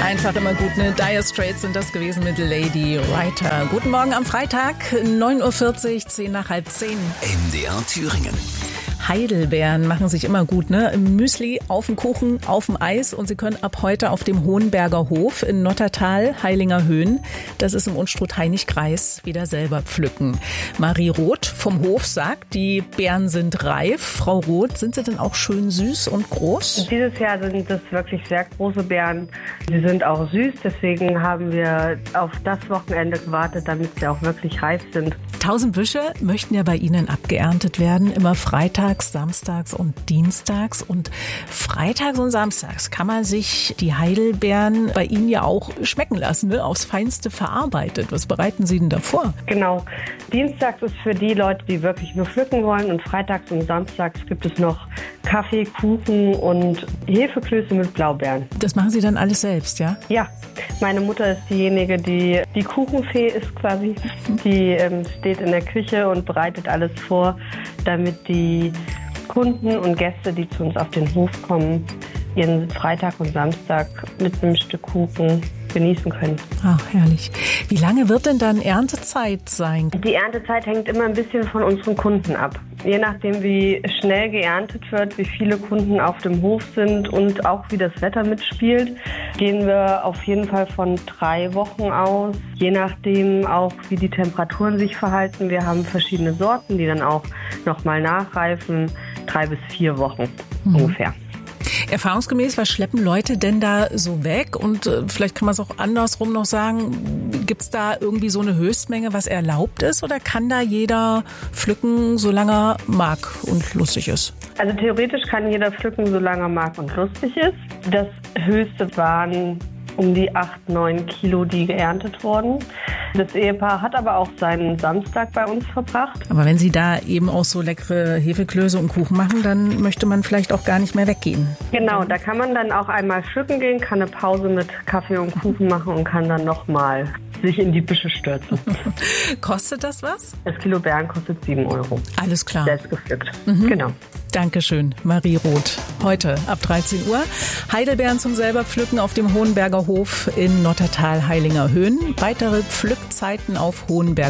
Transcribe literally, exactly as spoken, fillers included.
Einfach immer gut, ne? Dire Straits sind das gewesen mit Lady Writer. Guten Morgen am Freitag, neun Uhr vierzig, zehn nach halb zehn. M D R Thüringen. Heidelbeeren machen sich immer gut, ne? Im Müsli, auf dem Kuchen, auf dem Eis. Und Sie können ab heute auf dem Hohenberger Hof in Nottertal, Heilinger Höhen, das ist im Unstrut-Hainich-Kreis, wieder selber pflücken. Marie Roth vom Hof sagt, die Beeren sind reif. Frau Roth, sind sie denn auch schön süß und groß? Dieses Jahr sind das wirklich sehr große Beeren. Sie sind auch süß, deswegen haben wir auf das Wochenende gewartet, damit sie auch wirklich reif sind. Tausend Büsche möchten ja bei Ihnen abgeerntet werden, immer freitags, samstags und dienstags. Und freitags und samstags kann man sich die Heidelbeeren bei Ihnen ja auch schmecken lassen, ne? Aufs Feinste verarbeitet. Was bereiten Sie denn da vor? Genau. Dienstags ist für die Leute, die wirklich nur pflücken wollen, und freitags und samstags gibt es noch Kaffee, Kuchen und Hefeklöße mit Blaubeeren. Das machen Sie dann alles selbst, ja? Ja. Meine Mutter ist diejenige, die die Kuchenfee ist quasi. Die ähm, steht in der Küche und bereitet alles vor, damit die Kunden und Gäste, die zu uns auf den Hof kommen, ihren Freitag und Samstag mit einem Stück Kuchen genießen können. Ach, herrlich. Wie lange wird denn dann Erntezeit sein? Die Erntezeit hängt immer ein bisschen von unseren Kunden ab. Je nachdem, wie schnell geerntet wird, wie viele Kunden auf dem Hof sind und auch wie das Wetter mitspielt, gehen wir auf jeden Fall von drei Wochen aus. Je nachdem auch, wie die Temperaturen sich verhalten. Wir haben verschiedene Sorten, die dann auch nochmal nachreifen. Drei bis vier Wochen mhm. ungefähr. Erfahrungsgemäß, was schleppen Leute denn da so weg? Und äh, vielleicht kann man es auch andersrum noch sagen, gibt es da irgendwie so eine Höchstmenge, was erlaubt ist? Oder kann da jeder pflücken, solange er mag und lustig ist? Also theoretisch kann jeder pflücken, solange er mag und lustig ist. Das Höchste waren um die acht, neun Kilo, die geerntet wurden. Das Ehepaar hat aber auch seinen Samstag bei uns verbracht. Aber wenn Sie da eben auch so leckere Hefeklöße und Kuchen machen, dann möchte man vielleicht auch gar nicht mehr weggehen. Genau, da kann man dann auch einmal pflücken gehen, kann eine Pause mit Kaffee und Kuchen machen und kann dann nochmal sich in die Büsche stürzen. Kostet das was? Das Kilo Beeren kostet sieben Euro. Alles klar. Selbst gepflückt. Mhm. Genau. Dankeschön, Marie Roth. Heute ab dreizehn Uhr Heidelbeeren zum selber pflücken auf dem Hohenberger Hof in Nottertal, Heilinger Höhen. Weitere Pflückzeiten auf Hohenberger